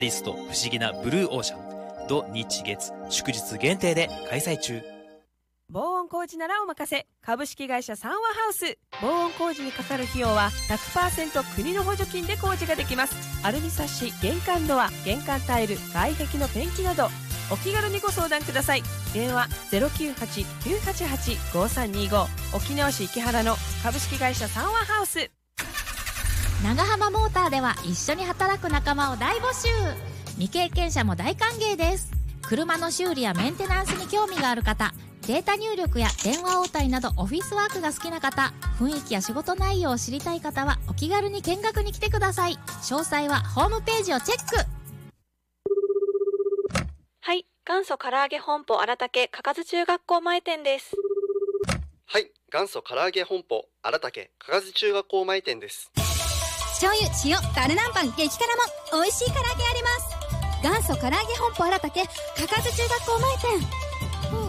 リスト不思議なブルーオーシャン、土日月祝日限定で開催中。 防音工事ならお任せ。株式会社三和ハウス。防音工事にかかる費用は 100% 国の補助金で工事ができます。アルミサッシ、玄関ドア、玄関タイル、外壁のペンキなどお気軽にご相談ください。電話 098-988-5325。沖縄市池原の株式会社三和ハウス。 長浜モーターでは一緒に働く仲間を大募集。未経験者も大歓迎です。車の修理やメンテナンスに興味がある方、データ入力や電話応対などオフィスワークが好きな方、雰囲気や仕事内容を知りたい方はお気軽に見学に来てください。詳細はホームページをチェック。 はい、元祖唐揚げ本舗荒竹かかず中学校前店です。 はい、元祖唐揚げ本舗荒竹かかず中学校前店です。 醤油、塩、ダルナンパン、激辛も美味しい唐揚げあります。元祖唐揚げ本舗荒竹かかず中学校前店。